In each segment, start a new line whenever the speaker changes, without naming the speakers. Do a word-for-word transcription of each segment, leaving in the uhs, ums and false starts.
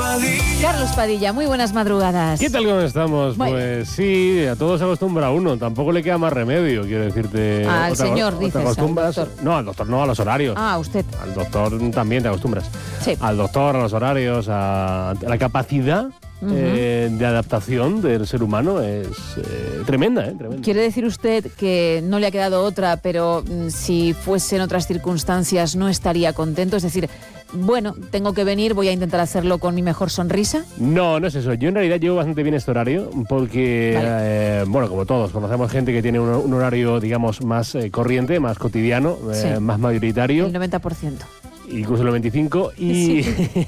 Carlos Padilla, muy buenas madrugadas.
¿Qué tal, cómo estamos?
Bueno.
Pues sí, a todos se acostumbra uno, tampoco le queda más remedio, quiero decirte.
Al
Otra-
señor,
otra
dices,
acostumbras-
al doctor.
No, al doctor no, a los horarios.
Ah, usted.
Al doctor también te acostumbras.
Sí.
Al doctor, a los horarios, a, a la capacidad
Ujú.
eh, de adaptación del ser humano es eh, tremenda, ¿eh? Tremenda.
¿Quiere decir usted que no le ha quedado otra, pero mm, si fuesen otras circunstancias no estaría contento? Es decir, bueno, tengo que venir, voy a intentar hacerlo con mi mejor sonrisa.
No, no es eso. Yo en realidad llevo bastante bien este horario porque,
Vale.
eh, bueno, como todos, conocemos gente que tiene un, un horario, digamos, más eh, corriente, más cotidiano, eh,
Sí.
más mayoritario.
El noventa por ciento.
Incluso el veinticinco y,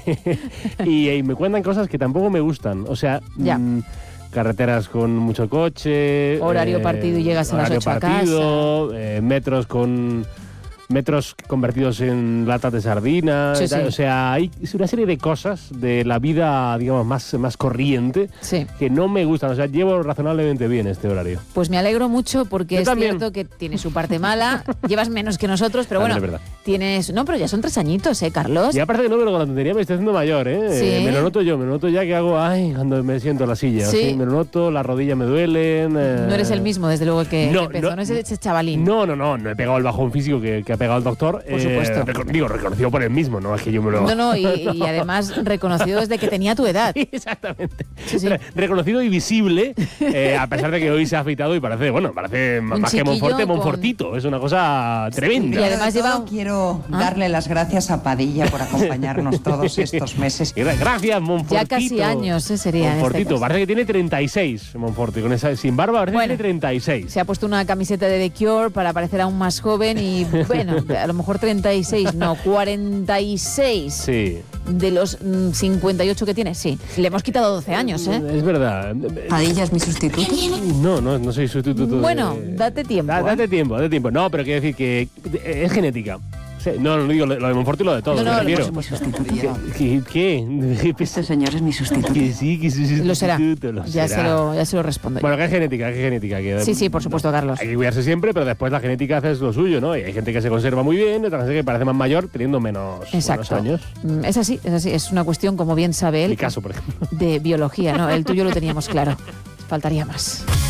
y, y me cuentan cosas que tampoco me gustan. O sea,
Ya.
mm, carreteras con mucho coche,
Horario partido y llegas a las
horario
ocho a
partido, eh, metros con metros convertidos en latas de sardinas.
Sí,
y tal.
sí.
O sea, hay una serie de cosas de la vida, digamos, más, más corriente
Sí.
que no me gustan. O sea, llevo razonablemente bien este horario.
Pues me alegro mucho porque
Yo
es
también.
cierto que tiene su parte mala. Llevas menos que nosotros, pero
También
bueno,
es verdad.
tienes... No, pero ya son tres añitos, ¿eh, Carlos?
Y aparte que no, pero con la tontería me estoy haciendo mayor, ¿eh?
Sí.
Eh, Me lo noto yo, me lo noto ya que hago, ay, cuando me siento en la silla.
Sí.
Sí, me lo noto, las rodillas me duelen. eh.
No eres el mismo, desde luego, que
No,
empezó. No,
no,
es ese chavalín.
No, no, no, no he pegado el bajón físico que, que ha pegado el doctor.
Por supuesto.
reco- digo, reconocido por él mismo, no es que yo me lo...
No, no, y, y además reconocido desde que tenía tu edad.
Sí, exactamente.
Sí, sí.
Re- reconocido y visible, eh, a pesar de que hoy se ha afeitado y parece, bueno, parece
Un
más que
chiquillo
Monforte,
con-
Monfortito. Es una cosa tremenda.
Y además
Sobre todo
lleva-
quiero
¿Ah?
darle las gracias a Padilla por acompañarnos todos estos meses.
Y gra- Gracias, Monfortito.
Ya casi años, eh, sería en este
Monfortito,
caso.
parece que tiene treinta y seis, Monforte. Con esa, sin barba parece
Bueno.
que tiene treinta y seis.
Se ha puesto una camiseta de The Cure para parecer aún más joven y, bueno, a lo mejor treinta y seis, no, cuarenta y seis
Sí.
de los mm, cincuenta y ocho que tiene, sí. Le hemos quitado doce años, ¿eh?
Es verdad.
Padilla es mi sustituto.
No, no, no soy sustituto.
Bueno,
de-
date tiempo,
Da-
¿eh?
date tiempo, date tiempo. No, pero quiero decir que es genética. Sí, no, no digo lo de Monforte y lo de todos,
No, no,
me
lo
refiero.
hemos
Sustituto.
¿Qué? ¿Qué? ¿Qué?
Este señor es mi sustituto.
Que sí, que sí,
Lo será.
lo
Ya se
será.
lo, ya se lo respondo. yo.
Bueno, que es genética, que es genética. Que
Sí, sí, por supuesto, Carlos.
Hay que cuidarse siempre, pero después la genética hace lo suyo, ¿no? Y hay gente que se conserva muy bien, otra gente que parece más mayor teniendo menos,
Exacto.
menos años.
Mm, Es así, es así. Es una cuestión, como bien sabe
Mi
él,
caso, por ejemplo.
de biología, ¿no? El tuyo lo teníamos claro. Faltaría más.